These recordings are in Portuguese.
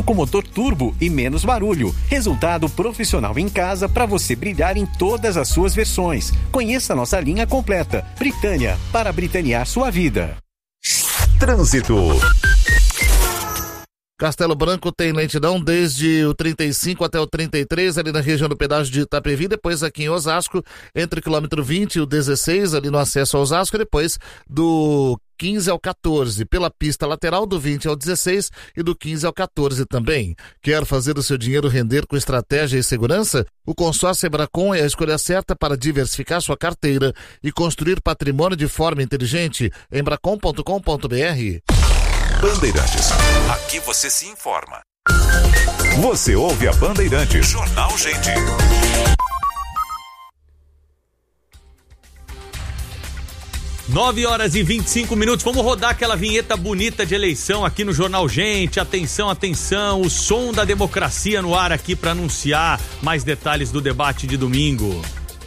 com motor turbo e menos barulho. Resultado profissional em casa para você brilhar em todas as suas versões. Conheça nossa linha completa. Britânia, para britanear sua vida. Trânsito. Castelo Branco tem lentidão desde o 35 até o 33, ali na região do pedágio de Itapevi, depois aqui em Osasco, entre o quilômetro 20 e o 16, ali no acesso a Osasco, e depois do 15 ao 14, pela pista lateral do 20 ao 16 e do 15 ao 14 também. Quer fazer o seu dinheiro render com estratégia e segurança? O consórcio Embracon é a escolha certa para diversificar sua carteira e construir patrimônio de forma inteligente. Embracon.com.br. Bandeirantes. Aqui você se informa. Você ouve a Bandeirantes. Jornal Gente. 9h25. Vamos rodar aquela vinheta bonita de eleição aqui no Jornal Gente. Atenção, atenção. O som da democracia no ar aqui para anunciar mais detalhes do debate de domingo.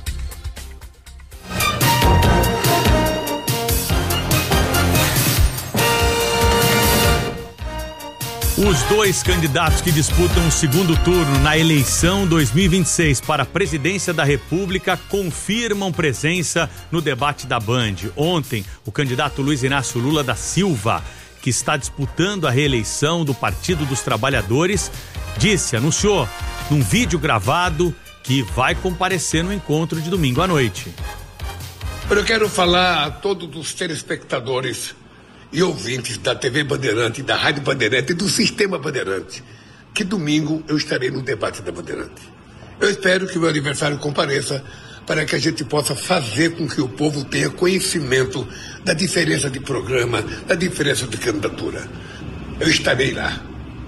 Os dois candidatos que disputam o segundo turno na eleição 2026 para a presidência da República confirmam presença no debate da Band. Ontem, o candidato Luiz Inácio Lula da Silva, que está disputando a reeleição do Partido dos Trabalhadores, anunciou num vídeo gravado que vai comparecer no encontro de domingo à noite. Eu quero falar a todos os telespectadores e ouvintes da TV Bandeirante, da Rádio Bandeirante e do Sistema Bandeirante, que domingo eu estarei no debate da Bandeirante. Eu espero que o meu aniversário compareça para que a gente possa fazer com que o povo tenha conhecimento da diferença de programa, da diferença de candidatura. Eu estarei lá.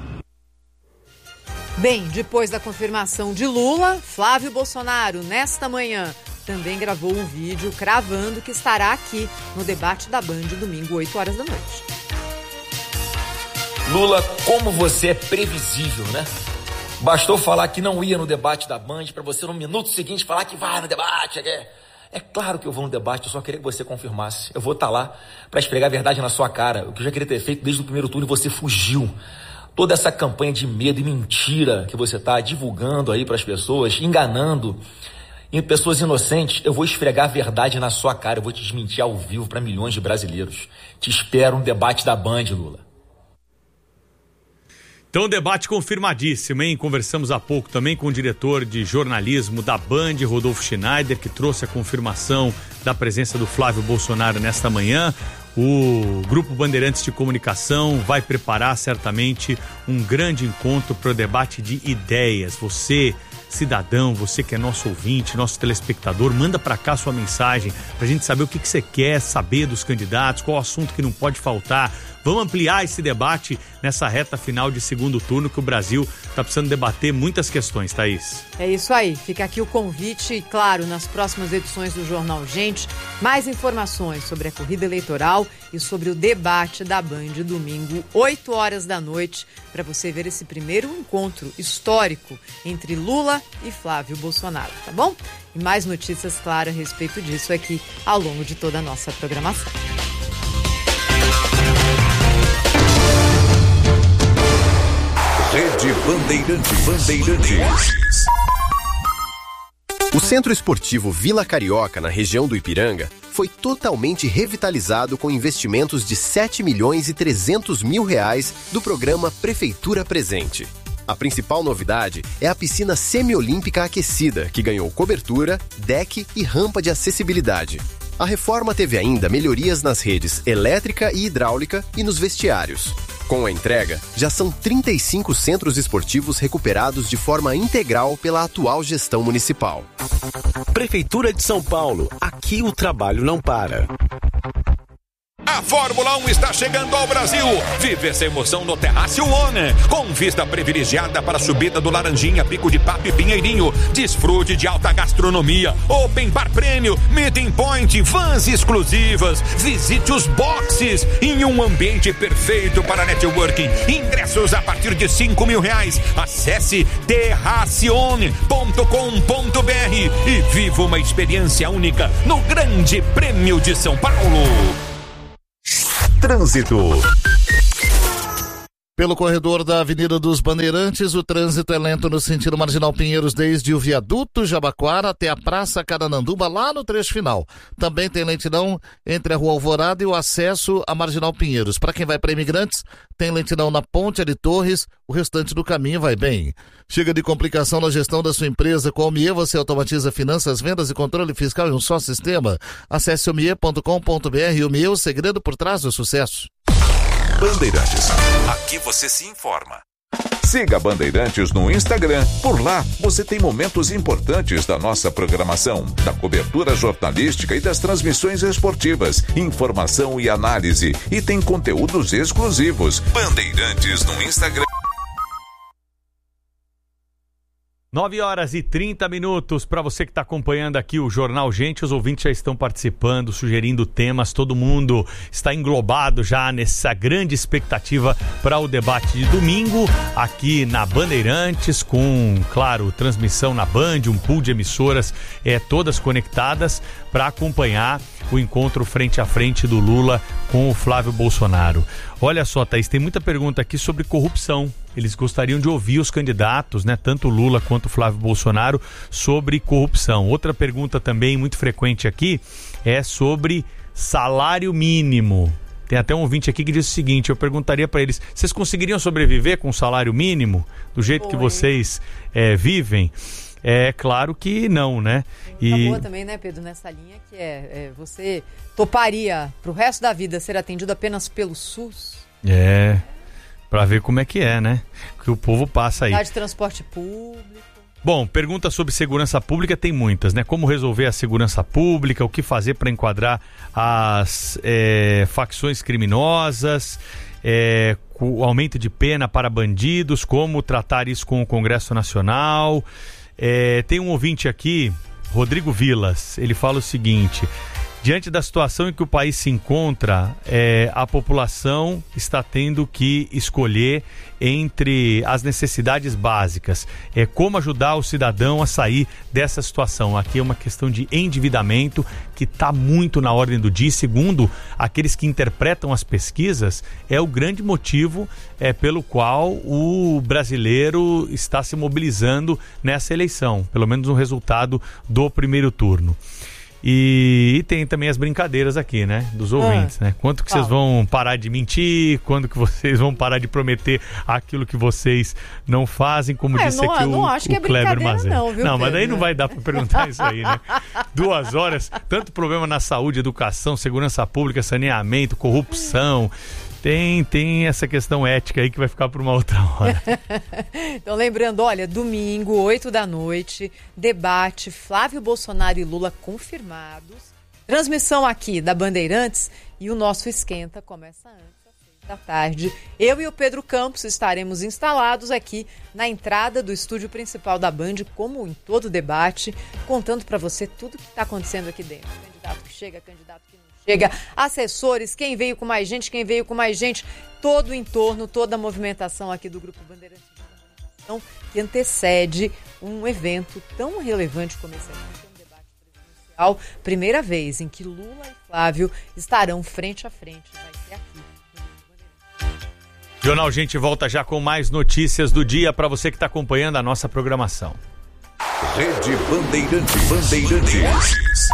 Bem, depois da confirmação de Lula, Flávio Bolsonaro, nesta manhã, também gravou um vídeo cravando que estará aqui no debate da Band, domingo, 8 horas da noite. Lula, como você é previsível, né? Bastou falar que não ia no debate da Band para você no minuto seguinte falar que vai no debate. É claro que eu vou no debate, eu só queria que você confirmasse. Eu vou estar lá para esfregar a verdade na sua cara. O que eu já queria ter feito desde o primeiro turno e você fugiu. Toda essa campanha de medo e mentira que você está divulgando aí para as pessoas, enganando em pessoas inocentes, eu vou esfregar a verdade na sua cara, eu vou te desmentir ao vivo para milhões de brasileiros. Te espero no debate da Band, Lula. Então, debate confirmadíssimo, hein? Conversamos há pouco também com o diretor de jornalismo da Band, Rodolfo Schneider, que trouxe a confirmação da presença do Flávio Bolsonaro nesta manhã. O Grupo Bandeirantes de Comunicação vai preparar certamente um grande encontro para o debate de ideias. Você, cidadão, você que é nosso ouvinte, nosso telespectador, manda para cá sua mensagem para a gente saber o que você quer saber dos candidatos, qual assunto que não pode faltar. Vamos ampliar esse debate nessa reta final de segundo turno que o Brasil está precisando debater muitas questões, Thaís. É isso aí, fica aqui o convite e, claro, nas próximas edições do Jornal Gente, mais informações sobre a corrida eleitoral e sobre o debate da Band domingo, 8 horas da noite, para você ver esse primeiro encontro histórico entre Lula e Flávio Bolsonaro, tá bom? E mais notícias, claro, a respeito disso aqui ao longo de toda a nossa programação. Rede Bandeirantes. O Centro Esportivo Vila Carioca, na região do Ipiranga, foi totalmente revitalizado com investimentos de R$ 7.300.000 do programa Prefeitura Presente. A principal novidade é a piscina semiolímpica aquecida, que ganhou cobertura, deck e rampa de acessibilidade. A reforma teve ainda melhorias nas redes elétrica e hidráulica e nos vestiários. Com a entrega, já são 35 centros esportivos recuperados de forma integral pela atual gestão municipal. Prefeitura de São Paulo, aqui o trabalho não para. A Fórmula 1 está chegando ao Brasil. Vive essa emoção no Terrácio One, com vista privilegiada para a subida do Laranjinha, Pico de Papo e Pinheirinho. Desfrute de alta gastronomia, open bar prêmio, meeting point, vans exclusivas. Visite os boxes em um ambiente perfeito para networking. Ingressos a partir de R$5.000. Acesse terracione.com.br e viva uma experiência única no Grande Prêmio de São Paulo. Trânsito. Pelo corredor da Avenida dos Bandeirantes, o trânsito é lento no sentido Marginal Pinheiros, desde o viaduto Jabaquara até a Praça Carananduba, lá no trecho final. Também tem lentidão entre a Rua Alvorada e o acesso à Marginal Pinheiros. Para quem vai para Imigrantes, tem lentidão na Ponte de Torres, o restante do caminho vai bem. Chega de complicação na gestão da sua empresa. Com a Omie, você automatiza finanças, vendas e controle fiscal em um só sistema. Acesse omie.com.br. Omie, o segredo por trás do sucesso. Bandeirantes. Aqui você se informa. Siga Bandeirantes no Instagram. Por lá, você tem momentos importantes da nossa programação, da cobertura jornalística e das transmissões esportivas, informação e análise. E tem conteúdos exclusivos. Bandeirantes no Instagram. 9h30 para você que está acompanhando aqui o Jornal Gente. Os ouvintes já estão participando, sugerindo temas. Todo mundo está englobado já nessa grande expectativa para o debate de domingo aqui na Bandeirantes, com, claro, transmissão na Band, um pool de emissoras todas conectadas para acompanhar o encontro frente a frente do Lula com o Flávio Bolsonaro. Olha só, Thaís, tem muita pergunta aqui sobre corrupção. Eles gostariam de ouvir os candidatos, né, tanto o Lula quanto o Flávio Bolsonaro, sobre corrupção. Outra pergunta também muito frequente aqui é sobre salário mínimo. Tem até um ouvinte aqui que diz o seguinte: eu perguntaria para eles, vocês conseguiriam sobreviver com salário mínimo do jeito que vocês vivem? É claro que não, né? E boa também, né, Pedro, nessa linha, que você toparia pro resto da vida ser atendido apenas pelo SUS? Pra ver como é que é, né? Que o povo passa aí. De transporte público. Bom, perguntas sobre segurança pública tem muitas, né? Como resolver a segurança pública, o que fazer para enquadrar as facções criminosas, o aumento de pena para bandidos, como tratar isso com o Congresso Nacional. Tem um ouvinte aqui, Rodrigo Vilas, ele fala o seguinte: diante da situação em que o país se encontra, a população está tendo que escolher entre as necessidades básicas. Como ajudar o cidadão a sair dessa situação? Aqui é uma questão de endividamento que está muito na ordem do dia. Segundo aqueles que interpretam as pesquisas, é o grande motivo pelo qual o brasileiro está se mobilizando nessa eleição, pelo menos no resultado do primeiro turno. E tem também as brincadeiras aqui, né, dos ouvintes, né? Quanto que vocês vão parar de mentir, quando que vocês vão parar de prometer aquilo que vocês não fazem, como disse aqui o Kleber Mazzella. Não, mas daí não vai dar para perguntar isso aí, né? 2 horas, tanto problema na saúde, educação, segurança pública, saneamento, corrupção. Tem essa questão ética aí que vai ficar por uma outra hora. Então, lembrando, olha, domingo, 20h, debate, Flávio Bolsonaro e Lula confirmados. Transmissão aqui da Bandeirantes e o nosso esquenta começa antes, às 6h. Eu e o Pedro Campos estaremos instalados aqui na entrada do estúdio principal da Band, como em todo debate, contando para você tudo que está acontecendo aqui dentro. Candidato que chega, candidato que não chega, assessores, quem veio com mais gente, todo o entorno, toda a movimentação aqui do Grupo Bandeirantes de Comunicação, que antecede um evento tão relevante como esse aqui, um debate presidencial, primeira vez em que Lula e Flávio estarão frente a frente, vai ser aqui no Grupo Bandeirantes. Jornal Gente volta já com mais notícias do dia para você que está acompanhando a nossa programação. Rede Bandeirantes.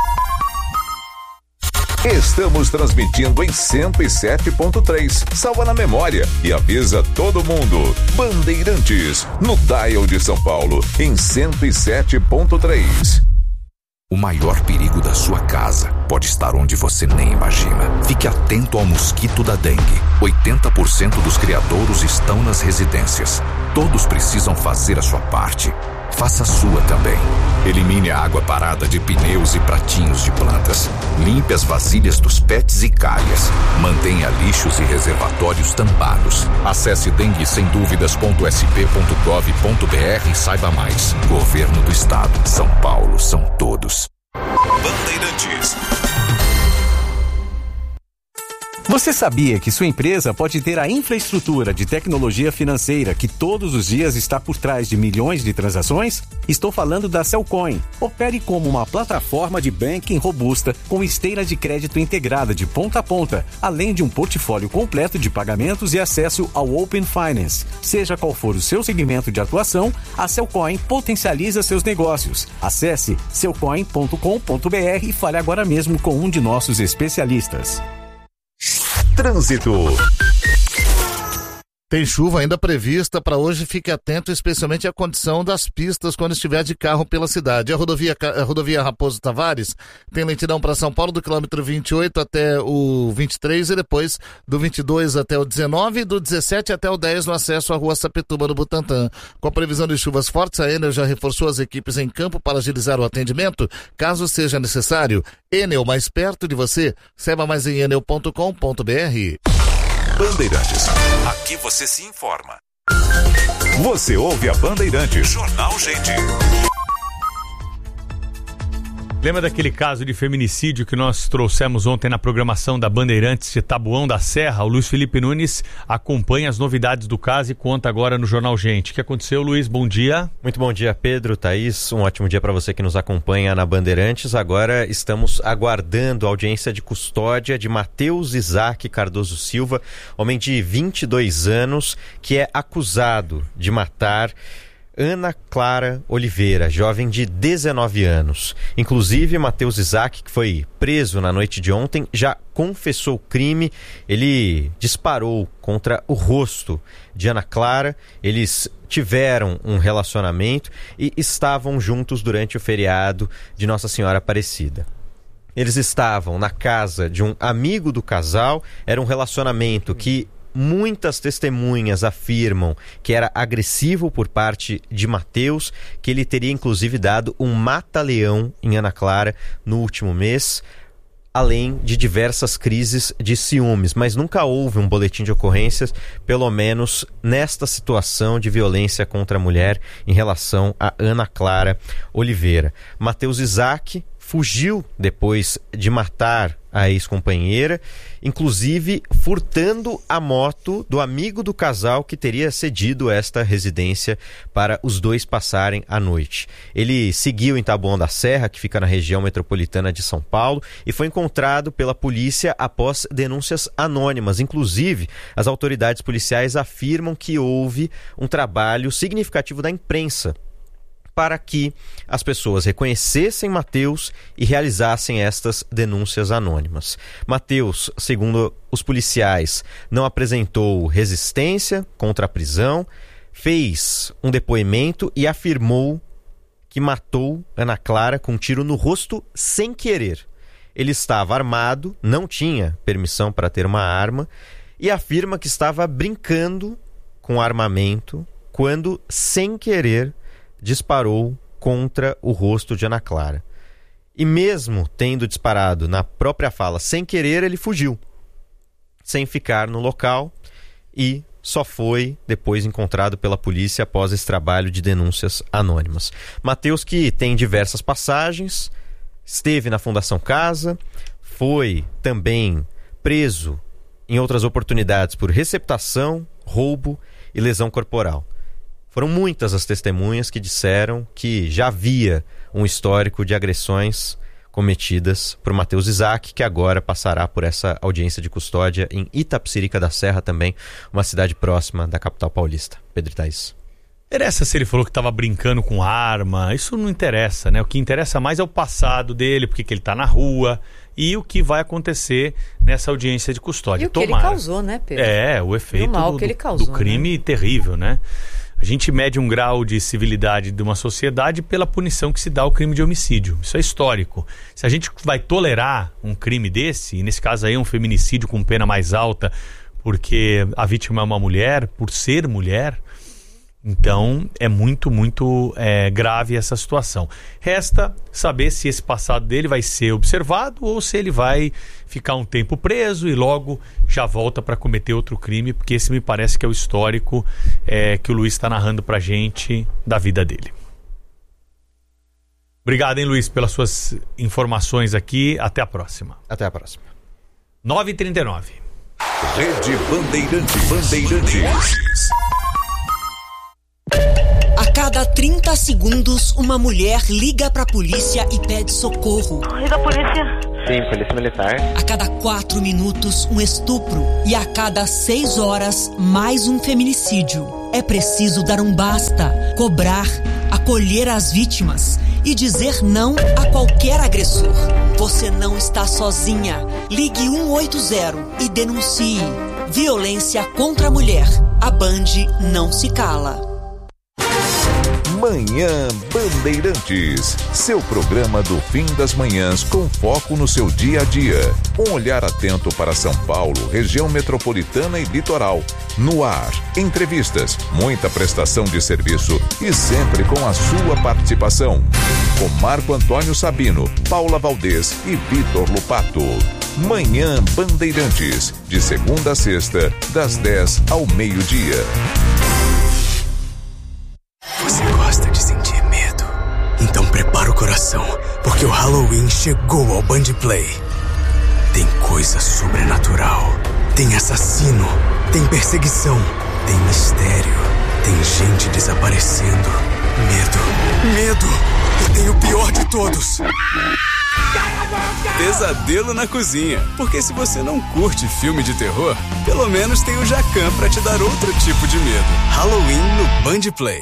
Estamos transmitindo em 107.3. Salva na memória e avisa todo mundo. Bandeirantes, no dial de São Paulo, em 107.3. O maior perigo da sua casa pode estar onde você nem imagina. Fique atento ao mosquito da dengue. 80% dos criadouros estão nas residências. Todos precisam fazer a sua parte. Faça a sua também. Elimine a água parada de pneus e pratinhos de plantas. Limpe as vasilhas dos pets e calhas. Mantenha lixos e reservatórios tampados. Acesse denguesemduvidas.sp.gov.br e saiba mais. Governo do Estado. São Paulo, são todos. Bandeirantes. Você sabia que sua empresa pode ter a infraestrutura de tecnologia financeira que todos os dias está por trás de milhões de transações? Estou falando da Cellcoin. Opere como uma plataforma de banking robusta com esteira de crédito integrada de ponta a ponta, além de um portfólio completo de pagamentos e acesso ao Open Finance. Seja qual for o seu segmento de atuação, a Cellcoin potencializa seus negócios. Acesse cellcoin.com.br e fale agora mesmo com um de nossos especialistas. Trânsito. Tem chuva ainda prevista para hoje, fique atento, especialmente à condição das pistas quando estiver de carro pela cidade. A rodovia Raposo Tavares tem lentidão para São Paulo do quilômetro 28 até o 23 e depois do 22 até o 19 e do 17 até o 10 no acesso à rua Sapituba do Butantã. Com a previsão de chuvas fortes, a Enel já reforçou as equipes em campo para agilizar o atendimento, caso seja necessário. Enel, mais perto de você. Saiba mais em enel.com.br. Bandeirantes. Aqui você se informa. Você ouve a Bandeirantes. Jornal Gente. Lembra daquele caso de feminicídio que nós trouxemos ontem na programação da Bandeirantes de Taboão da Serra? O Luiz Felipe Nunes acompanha as novidades do caso e conta agora no Jornal Gente. O que aconteceu, Luiz? Bom dia. Muito bom dia, Pedro, Thaís. Um ótimo dia para você que nos acompanha na Bandeirantes. Agora estamos aguardando a audiência de custódia de Matheus Isaac Cardoso Silva, homem de 22 anos, que é acusado de matar Ana Clara Oliveira, jovem de 19 anos. Inclusive, Matheus Isaac, que foi preso na noite de ontem, já confessou o crime. Ele disparou contra o rosto de Ana Clara. Eles tiveram um relacionamento e estavam juntos durante o feriado de Nossa Senhora Aparecida. Eles estavam na casa de um amigo do casal. Era um relacionamento que muitas testemunhas afirmam que era agressivo por parte de Matheus, que ele teria inclusive dado um mata-leão em Ana Clara no último mês, além de diversas crises de ciúmes, mas nunca houve um boletim de ocorrências, pelo menos nesta situação de violência contra a mulher em relação a Ana Clara Oliveira. Matheus Isaac fugiu depois de matar a ex-companheira, inclusive furtando a moto do amigo do casal que teria cedido esta residência para os dois passarem a noite. Ele seguiu em Taboão da Serra, que fica na região metropolitana de São Paulo, e foi encontrado pela polícia após denúncias anônimas. Inclusive, as autoridades policiais afirmam que houve um trabalho significativo da imprensa para que as pessoas reconhecessem Matheus e realizassem estas denúncias anônimas. Matheus, segundo os policiais, não apresentou resistência contra a prisão, fez um depoimento e afirmou que matou Ana Clara com um tiro no rosto sem querer. Ele estava armado, não tinha permissão para ter uma arma e afirma que estava brincando com armamento quando, sem querer, disparou contra o rosto de Ana Clara. E mesmo tendo disparado na própria fala sem querer, ele fugiu, sem ficar no local, e só foi depois encontrado pela polícia após esse trabalho de denúncias anônimas. Matheus, que tem diversas passagens, esteve na Fundação Casa, foi também preso em outras oportunidades por receptação, roubo e lesão corporal. Foram muitas as testemunhas que disseram que já havia um histórico de agressões cometidas por Matheus Isaac, que agora passará por essa audiência de custódia em Itapecerica da Serra, também uma cidade próxima da capital paulista. Pedro e Thaís. Interessa se ele falou que estava brincando com arma, isso não interessa, né? O que interessa mais é o passado dele, porque que ele está na rua e o que vai acontecer nessa audiência de custódia. E o que ele causou, né, Pedro? O efeito que ele causou, do crime, né? Terrível, né? A gente mede um grau de civilidade de uma sociedade pela punição que se dá ao crime de homicídio. Isso é histórico. Se a gente vai tolerar um crime desse, e nesse caso aí um feminicídio com pena mais alta, porque a vítima é uma mulher, por ser mulher, então é muito, muito grave essa situação. Resta saber se esse passado dele vai ser observado ou se ele vai ficar um tempo preso e logo já volta para cometer outro crime, porque esse me parece que é o histórico que o Luiz está narrando pra gente da vida dele. Obrigado, hein, Luiz, pelas suas informações aqui. Até a próxima. Até a próxima. 9h39. Rede Bandeirantes. A cada 30 segundos, uma mulher liga pra polícia e pede socorro. E da polícia? Sim, polícia militar. A cada 4 minutos, um estupro. E a cada 6 horas, mais um feminicídio. É preciso dar um basta, cobrar, acolher as vítimas e dizer não a qualquer agressor. Você não está sozinha. Ligue 180 e denuncie. Violência contra a mulher. A Band não se cala. Manhã Bandeirantes, seu programa do fim das manhãs com foco no seu dia a dia. Um olhar atento para São Paulo, região metropolitana e litoral. No ar, entrevistas, muita prestação de serviço e sempre com a sua participação. Com Marco Antônio Sabino, Paula Valdez e Vitor Lupato. Manhã Bandeirantes, de segunda a sexta, das 10 ao meio-dia. Você gosta de sentir medo? Então prepara o coração, porque o Halloween chegou ao Band Play. Tem coisa sobrenatural, tem assassino, tem perseguição, tem mistério, tem gente desaparecendo. Medo. E tem o pior de todos. Pesadelo na cozinha. Porque se você não curte filme de terror, pelo menos tem o Jacan pra te dar outro tipo de medo. Halloween no Band Play.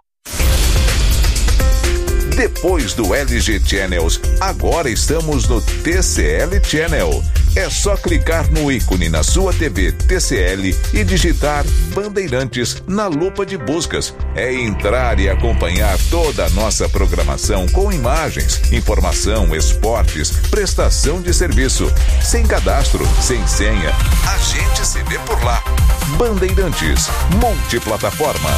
Depois do LG Channels, agora estamos no TCL Channel. É só clicar no ícone na sua TV TCL e digitar Bandeirantes na lupa de buscas. É entrar e acompanhar toda a nossa programação com imagens, informação, esportes, prestação de serviço. Sem cadastro, sem senha. A gente se vê por lá. Bandeirantes, multiplataforma.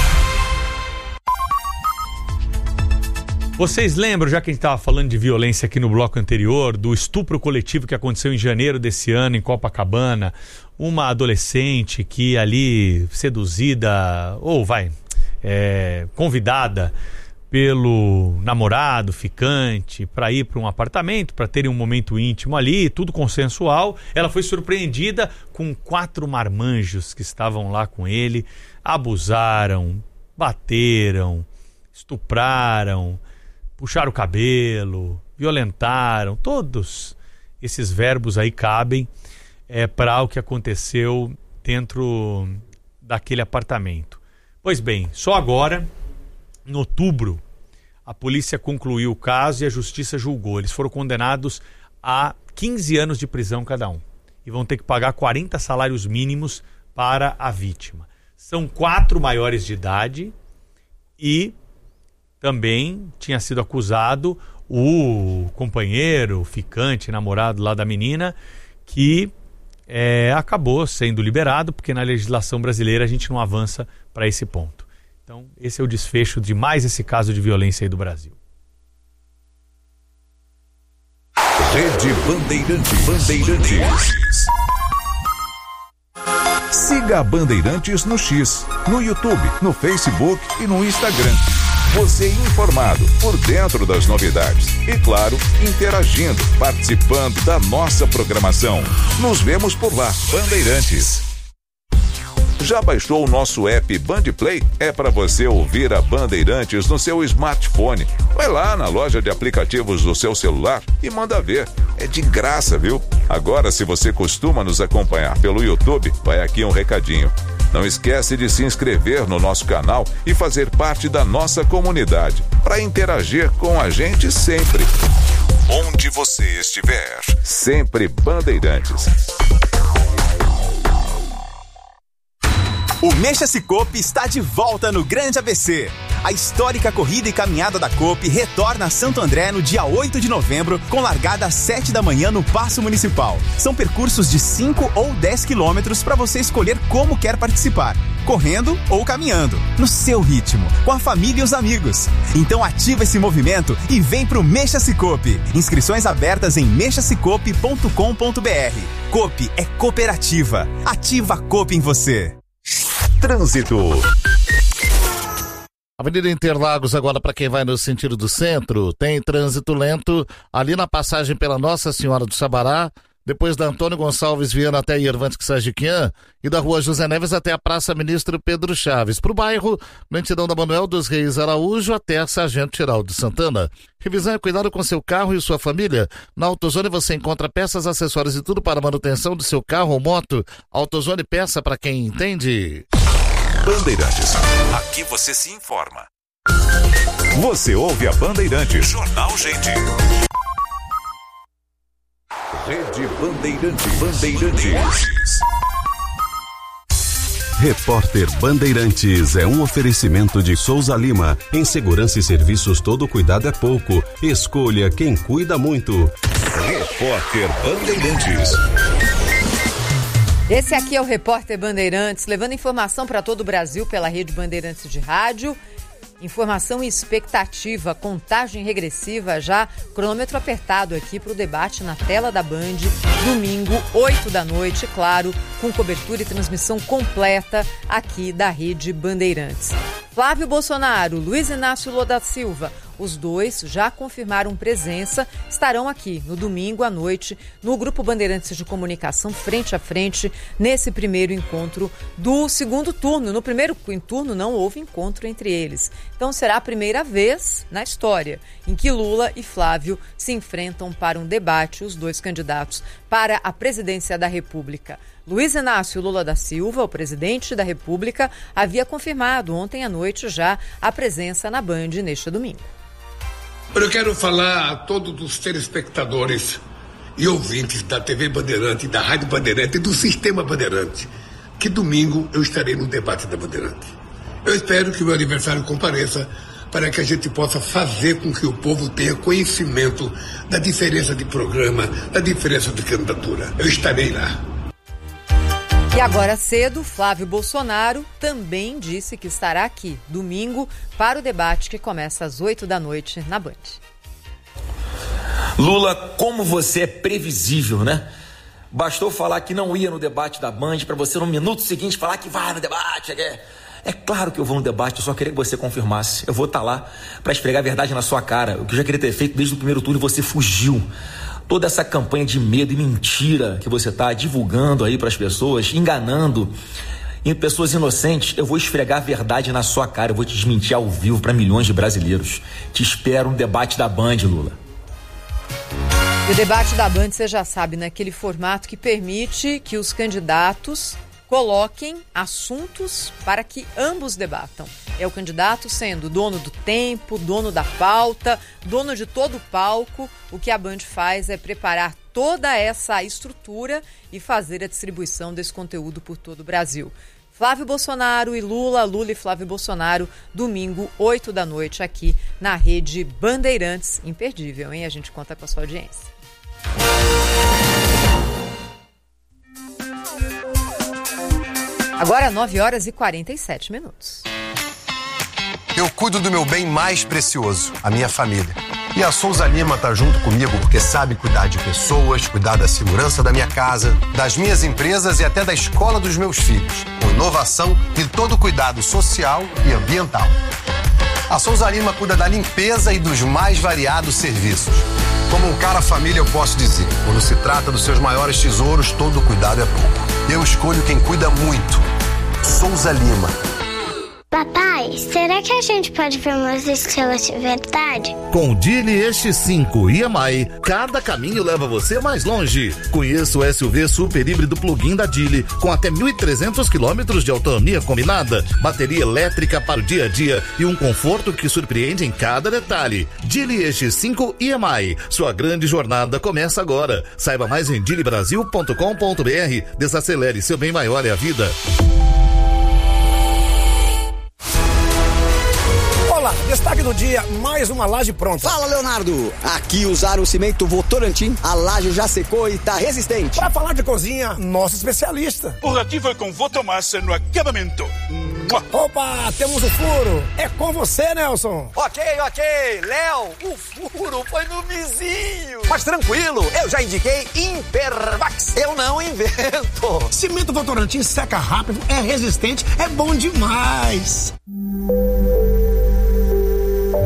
Vocês lembram, já que a gente estava falando de violência aqui no bloco anterior, do estupro coletivo que aconteceu em janeiro desse ano em Copacabana? Uma adolescente que ali seduzida, ou convidada pelo namorado, ficante, para ir para um apartamento, para terem um momento íntimo ali, tudo consensual. Ela foi surpreendida com 4 marmanjos que estavam lá com ele, abusaram, bateram, estupraram, puxaram o cabelo, violentaram. Todos esses verbos aí cabem para o que aconteceu dentro daquele apartamento. Pois bem, só agora, em outubro, a polícia concluiu o caso e a justiça julgou. Eles foram condenados a 15 anos de prisão cada um e vão ter que pagar 40 salários mínimos para a vítima. São 4 maiores de idade e também tinha sido acusado o companheiro, o ficante, namorado lá da menina, que acabou sendo liberado, porque na legislação brasileira a gente não avança para esse ponto. Então, esse é o desfecho de mais esse caso de violência aí do Brasil. Rede Bandeirantes. Siga a Bandeirantes no X, no YouTube, no Facebook e no Instagram. Você informado, por dentro das novidades e, claro, interagindo, participando da nossa programação. Nos vemos por lá, Bandeirantes. Já baixou o nosso app Band Play? É para você ouvir a Bandeirantes no seu smartphone. Vai lá na loja de aplicativos do seu celular e manda ver. É de graça, viu? Agora, se você costuma nos acompanhar pelo YouTube, vai aqui um recadinho. Não esquece de se inscrever no nosso canal e fazer parte da nossa comunidade, para interagir com a gente sempre. Onde você estiver, sempre Bandeirantes. O Mexa-se Coop está de volta no Grande ABC. A histórica corrida e caminhada da Coop retorna a Santo André no dia 8 de novembro, com largada às 7 da manhã no Paço Municipal. São percursos de 5 ou 10 quilômetros para você escolher como quer participar, correndo ou caminhando, no seu ritmo, com a família e os amigos. Então ativa esse movimento e vem pro Mexa-se Coop. Inscrições abertas em mexasecoop.com.br. Coop é cooperativa. Ativa a Coop em você. Trânsito. Avenida Interlagos, agora para quem vai no sentido do centro, tem trânsito lento ali na passagem pela Nossa Senhora do Sabará, depois da Antônio Gonçalves Viana até Yervante Sagiquian e da Rua José Neves até a Praça Ministro Pedro Chaves. Para o bairro, lentidão da Manuel dos Reis Araújo até a Sargento Geraldo Santana. Revisão e cuidado com seu carro e sua família. Na AutoZone você encontra peças, acessórios e tudo para a manutenção do seu carro ou moto. AutoZone, peça para quem entende. Bandeirantes. Aqui você se informa. Você ouve a Bandeirantes. Jornal Gente. Rede Bandeirantes. Bandeirantes. Repórter Bandeirantes é um oferecimento de Souza Lima. Em segurança e serviços todo cuidado é pouco. Escolha quem cuida muito. Repórter Bandeirantes. Esse aqui é o Repórter Bandeirantes, levando informação para todo o Brasil pela Rede Bandeirantes de Rádio. Informação e expectativa, contagem regressiva já, cronômetro apertado aqui para o debate na tela da Band, domingo, 8 da noite, claro, com cobertura e transmissão completa aqui da Rede Bandeirantes. Flávio Bolsonaro, Luiz Inácio Lula da Silva, os dois já confirmaram presença, estarão aqui no domingo à noite no Grupo Bandeirantes de Comunicação, frente a frente, nesse primeiro encontro do segundo turno. No primeiro turno não houve encontro entre eles. Então será a primeira vez na história em que Lula e Flávio se enfrentam para um debate, os dois candidatos para a presidência da República. Luiz Inácio Lula da Silva, o presidente da República, havia confirmado ontem à noite já a presença na Band neste domingo. Eu quero falar a todos os telespectadores e ouvintes da TV Bandeirante, da Rádio Bandeirante e do Sistema Bandeirante, que domingo eu estarei no debate da Bandeirante. Eu espero que o meu aniversário compareça para que a gente possa fazer com que o povo tenha conhecimento da diferença de programa, da diferença de candidatura. Eu estarei lá. E agora cedo, Flávio Bolsonaro também disse que estará aqui, domingo, para o debate que começa às 8 da noite na Band. Lula, como você é previsível, né? Bastou falar que não ia no debate da Band para você no minuto seguinte falar que vai no debate. É claro que eu vou no debate, eu só queria que você confirmasse. Eu vou estar lá para esfregar a verdade na sua cara. O que eu já queria ter feito desde o primeiro turno e você fugiu. Toda essa campanha de medo e mentira que você está divulgando aí para as pessoas, enganando em pessoas inocentes, eu vou esfregar a verdade na sua cara, eu vou te desmentir ao vivo para milhões de brasileiros. Te espero no debate da Band, Lula. E o debate da Band, você já sabe, naquele formato que permite que os candidatos coloquem assuntos para que ambos debatam. É o candidato sendo dono do tempo, dono da pauta, dono de todo o palco. O que a Band faz é preparar toda essa estrutura e fazer a distribuição desse conteúdo por todo o Brasil. Flávio Bolsonaro e Lula, Lula e Flávio Bolsonaro, domingo, 8 da noite, aqui na Rede Bandeirantes. Imperdível, hein? A gente conta com a sua audiência. Agora 9 horas e 47 minutos. Eu cuido do meu bem mais precioso, a minha família. E a Souza Lima tá junto comigo porque sabe cuidar de pessoas, cuidar da segurança da minha casa, das minhas empresas e até da escola dos meus filhos, com inovação e todo cuidado social e ambiental. A Souza Lima cuida da limpeza e dos mais variados serviços. Como um cara família, eu posso dizer, quando se trata dos seus maiores tesouros, todo cuidado é pouco. Eu escolho quem cuida muito. Souza Lima. Papai, será que a gente pode ver umas estrelas de verdade? Com o Dili X5 e EMI, cada caminho leva você mais longe. Conheça o SUV super híbrido plug-in da Dili, com até 1.300 quilômetros de autonomia combinada, bateria elétrica para o dia a dia e um conforto que surpreende em cada detalhe. Dili X5 e EMI, sua grande jornada começa agora. Saiba mais em dilibrasil.com.br. Desacelere, seu bem maior é a vida. Olá, destaque do dia, mais uma laje pronta. Fala, Leonardo! Aqui usaram o cimento Votorantim, a laje já secou e tá resistente. Para falar de cozinha, nosso especialista. O Rati foi com Votomassa no acabamento. Opa, temos o furo. É com você, Nelson. Ok. Léo, o furo foi no vizinho. Mas tranquilo, eu já indiquei Impervax. Eu não invento. Cimento Votorantim seca rápido, é resistente, é bom demais.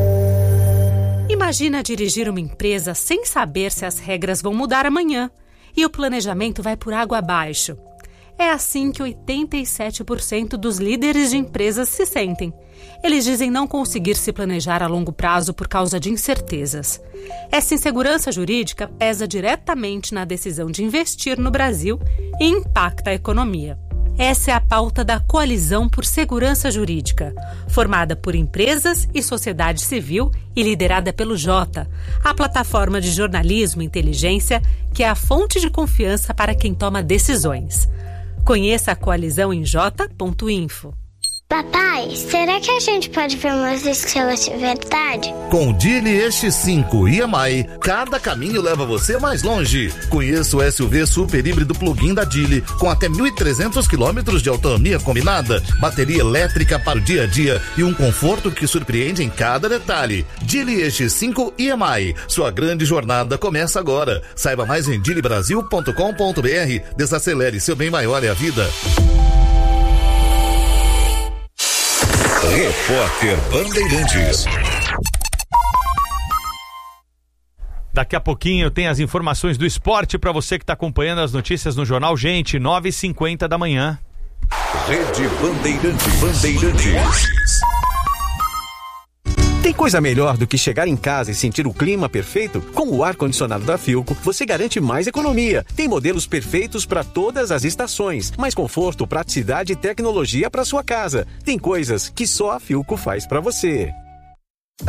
Imagina dirigir uma empresa sem saber se as regras vão mudar amanhã. e o planejamento vai por água abaixo. É assim que 87% dos líderes de empresas se sentem. Eles dizem não conseguir se planejar a longo prazo por causa de incertezas. Essa insegurança jurídica pesa diretamente na decisão de investir no Brasil e impacta a economia. Essa é a pauta da Coalizão por Segurança Jurídica, formada por empresas e sociedade civil e liderada pelo Jota, a plataforma de jornalismo e inteligência que é a fonte de confiança para quem toma decisões. Conheça a coalizão em j.info. Papai, será que a gente pode ver umas estrelas de verdade? Com o Geely EX5 EMI, cada caminho leva você mais longe. Conheça o SUV super híbrido plug-in da Geely, com até 1.300 km de autonomia combinada, bateria elétrica para o dia a dia e um conforto que surpreende em cada detalhe. Geely EX5 EMI, sua grande jornada começa agora. Saiba mais em geelybrasil.com.br. Desacelere, seu bem maior é a vida. Repórter Bandeirantes. Daqui a pouquinho tem as informações do esporte para você que está acompanhando as notícias no Jornal Gente, 9h50 da manhã. Rede Bandeirantes. Tem coisa melhor do que chegar em casa e sentir o clima perfeito? Com o ar-condicionado da Philco, você garante mais economia. Tem modelos perfeitos para todas as estações, mais conforto, praticidade e tecnologia para sua casa. Tem coisas que só a Philco faz para você.